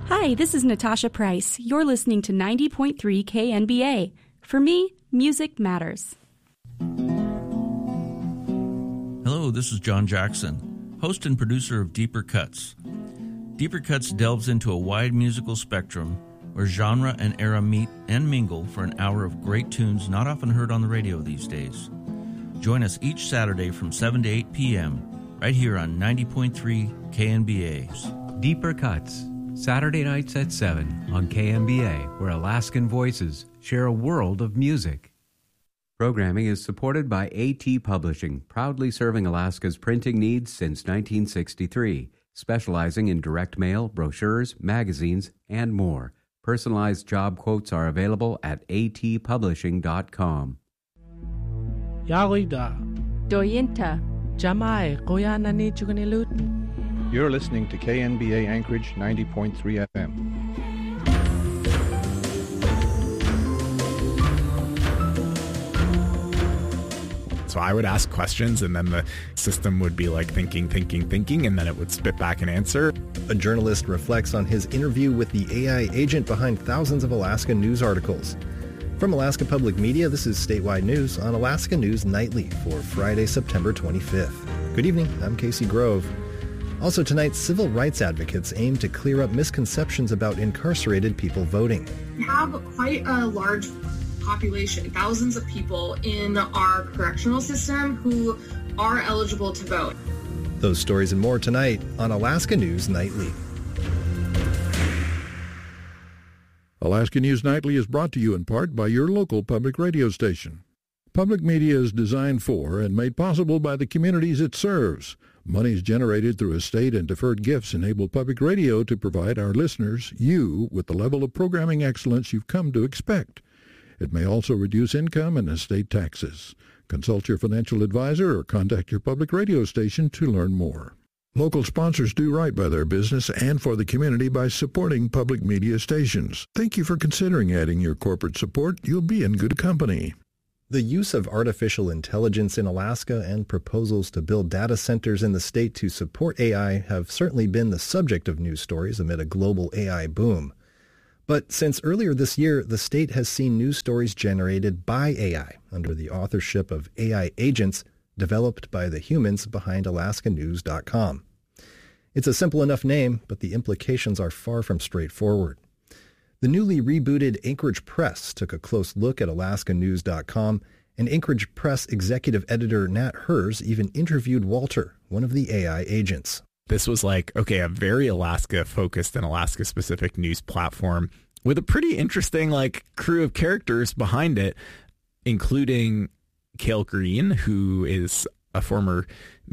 Hi, this is Natasha Price. You're listening to 90.3 KNBA. For me, music matters. Hello, this is John Jackson, host and producer of Deeper Cuts. Deeper Cuts delves into a wide musical spectrum where genre and era meet and mingle for an hour of great tunes not often heard on the radio these days. Join us each Saturday from 7 to 8 p.m. right here on 90.3 KNBA. Deeper Cuts, Saturday nights at 7 on KNBA, where Alaskan voices share a world of music. Programming is supported by AT Publishing, proudly serving Alaska's printing needs since 1963, specializing in direct mail, brochures, magazines, and more. Personalized job quotes are available at atpublishing.com. Yarida. Doyinta. Jamai, Koyana ni Chukanilut. You're listening to KNBA Anchorage 90.3 FM. So I would ask questions, and then the system would be like thinking, and then it would spit back an answer. A journalist reflects on his interview with the AI agent behind thousands of Alaska news articles. From Alaska Public Media, this is Statewide News on Alaska News Nightly for Friday, September 25th. Good evening, I'm Casey Grove. Also tonight, civil rights advocates aim to clear up misconceptions about incarcerated people voting. We have quite a large population, thousands of people in our correctional system who are eligible to vote. Those stories and more tonight on Alaska News Nightly. Alaska News Nightly is brought to you in part by your local public radio station. Public media is designed for and made possible by the communities it serves. Monies generated through estate and deferred gifts enable public radio to provide our listeners, you, with the level of programming excellence you've come to expect. It may also reduce income and estate taxes. Consult your financial advisor or contact your public radio station to learn more. Local sponsors do right by their business and for the community by supporting public media stations. Thank you for considering adding your corporate support. You'll be in good company. The use of artificial intelligence in Alaska and proposals to build data centers in the state to support AI have certainly been the subject of news stories amid a global AI boom. But since earlier this year, the state has seen news stories generated by AI under the authorship of AI agents developed by the humans behind AlaskaNews.com. It's a simple enough name, but the implications are far from straightforward. The newly rebooted Anchorage Press took a close look at AlaskaNews.com, and Anchorage Press executive editor Nat Hers even interviewed Walter, one of the AI agents. This was like, okay, a very Alaska-focused and Alaska-specific news platform with a pretty interesting crew of characters behind it, including Cale Green, who is a former